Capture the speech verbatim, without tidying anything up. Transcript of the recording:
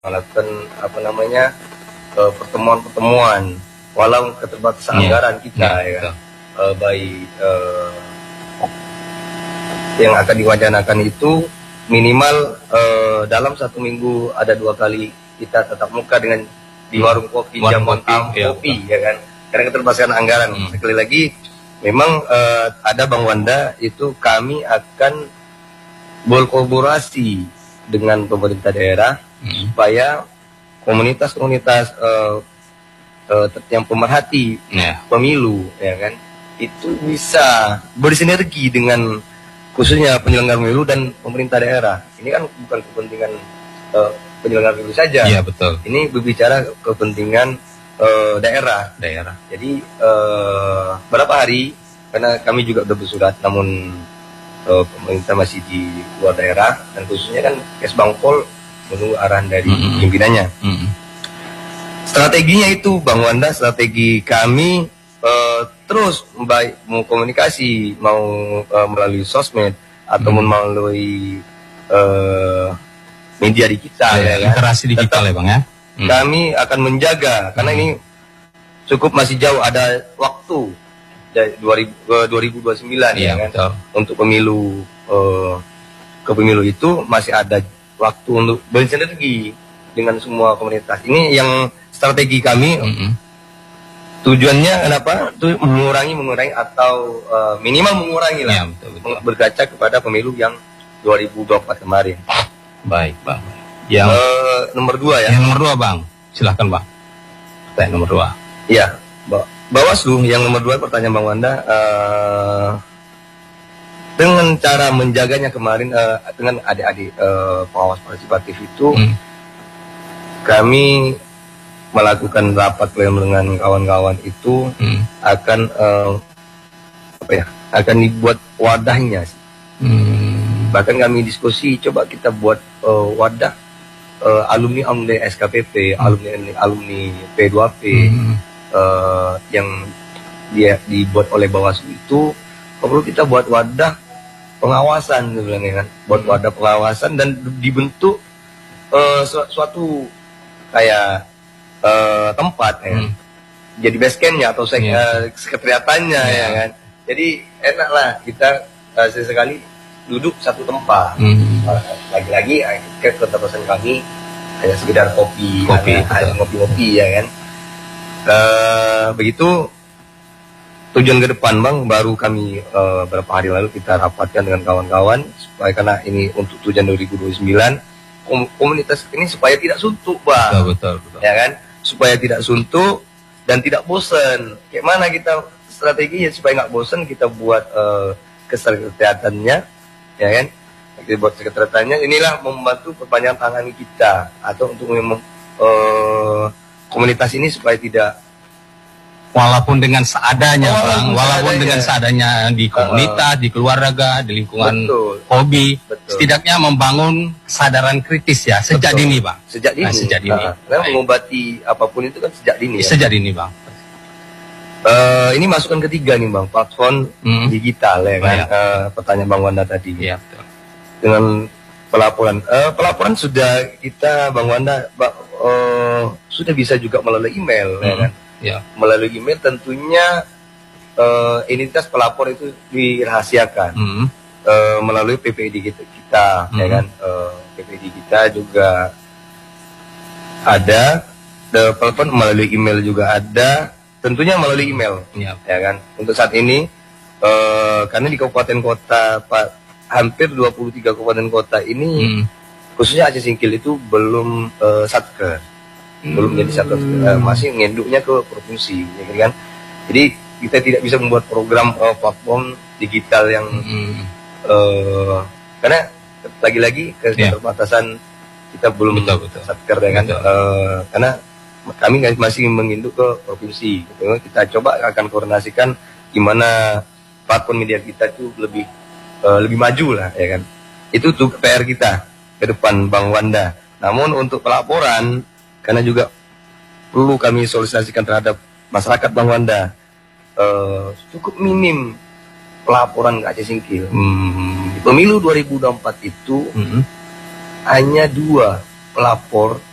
melakukan apa namanya uh, pertemuan-pertemuan walau keterbatasan yeah. anggaran kita yeah, ya kan? uh, baik uh, yang akan diwacanakan itu minimal uh, dalam satu minggu ada dua kali kita tatap muka dengan di warung kopi, warung jamuan kopi, ya, kopi ya kan, karena keterbatasan anggaran. Hmm. Sekali lagi memang uh, ada Bang Wanda itu kami akan berkolaborasi dengan pemerintah daerah hmm. supaya komunitas-komunitas uh, uh, yang pemerhati yeah. pemilu ya kan itu bisa bersinergi dengan khususnya penyelenggara pemilu dan pemerintah daerah. Ini kan bukan kepentingan uh, penyelenggara pemilu saja. Iya betul. Ini berbicara kepentingan uh, daerah. Daerah. Jadi uh, berapa hari karena kami juga sudah bersurat, namun uh, pemerintah masih di luar daerah dan khususnya kan Kesbangpol menunggu arahan dari mm-hmm. pimpinannya. Mm-hmm. Strateginya itu Bang Wanda, strategi kami uh, terus baik mau komunikasi mau uh, melalui sosmed ataupun mm-hmm. melalui uh, media digital ya, ya, literasi kan? Digital ya Bang ya. Hmm. Kami akan menjaga karena hmm. ini cukup masih jauh, ada waktu dari dua ribu, dua ribu dua puluh sembilan ya, ya kan betul. Untuk pemilu uh, ke pemilu itu masih ada waktu untuk bersinergi dengan semua komunitas. Ini yang strategi kami. Hmm. Tujuannya kenapa? Itu mengurangi mengurangi atau uh, minimal mengurangi lah ya, betul, betul. Berkaca kepada pemilu yang dua ribu dua puluh empat kemarin. Baik Bang. Yang uh, nomor dua ya. Yang nomor dua Bang. Silahkan Bang. Pertanyaan nomor dua. Iya. Bawaslu yang nomor dua pertanyaan Bang Wanda. Uh, dengan cara menjaganya kemarin uh, dengan adik-adik uh, pengawas partisipatif itu, hmm. kami melakukan rapat pleno dengan kawan-kawan itu hmm. akan uh, apa ya? Akan dibuat wadahnya. Hmm. Bahkan kami diskusi coba kita buat uh, wadah uh, alumni alumni S K P P, hmm. alumni alumni P dua P hmm. uh, yang dia dibuat oleh Bawaslu itu, perlu kita buat wadah pengawasan sebenarnya kan, buat hmm. wadah pengawasan dan dibentuk uh, su suatu kayak uh, tempat ya, hmm. jadi base campnya atau sek yeah. uh, sekretariatannya yeah. ya kan, jadi enak lah kita uh, sesekali duduk satu tempat. Hmm. Lagi-lagi keterbatasan kami hanya sekedar kopi, kopi hanya ngopi-ngopi ya kan. Uh, begitu tujuan ke depan Bang, baru kami uh, beberapa hari lalu kita rapatkan dengan kawan-kawan supaya karena ini untuk tujuan dua ribu dua puluh sembilan kom komunitas ini supaya tidak suntuk Bang. Betul, betul, betul. Ya kan? Supaya tidak suntuk dan tidak bosan. Kayak mana kita strateginya supaya nggak bosan, kita buat uh, kesekretariatannya ya kan, kita buat sekretariatannya inilah membantu perpanjangan tangan kita atau untuk mem uh, komunitas ini supaya tidak walaupun dengan seadanya oh, Bang, walaupun seadanya. dengan seadanya di komunitas, uh, di keluarga, di lingkungan betul, betul. hobi, setidaknya membangun kesadaran kritis ya sejak betul. dini Bang. Sejak dini. Nah, sejak dini. Nah, karena mengobati apapun itu kan sejak dini. Ya? Sejak dini Bang. Uh, ini masukan ketiga nih Bang, platform hmm. digital ya kan, oh, ya. Uh, pertanyaan Bang Wanda tadi ya, betul. Dengan pelaporan uh, pelaporan sudah kita Bang Wanda uh, sudah bisa juga melalui email hmm. ya kan ya. Melalui email tentunya uh, identitas pelapor itu dirahasiakan hmm. uh, melalui P P I D kita, kita hmm. ya kan, uh, P P I D kita juga ada, the telepon melalui email juga ada. Tentunya melalui email, ya, ya kan. Untuk saat ini, uh, karena di kabupaten kota, Pak, hampir dua puluh tiga kabupaten kota ini, hmm. khususnya Aceh Singkil itu belum uh, satker, hmm. belum jadi satker, uh, masih ngenduknya ke provinsi, ya kan. Jadi kita tidak bisa membuat program uh, platform digital yang, hmm. uh, karena lagi-lagi keterbatasan yeah. kita belum betul, betul. satker, ya kan. Uh, karena kami masih menginduk ke provinsi. Kita coba akan koordinasikan gimana platform media kita itu lebih uh, lebih maju lah, ya kan. Itu tuh P R kita ke depan Bang Wanda. Namun untuk pelaporan, karena juga perlu kami sosialisasikan terhadap masyarakat Bang Wanda, uh, cukup minim pelaporan ke Aceh Singkil. Hmm. Pemilu dua ribu dua puluh empat itu hmm. hanya dua pelapor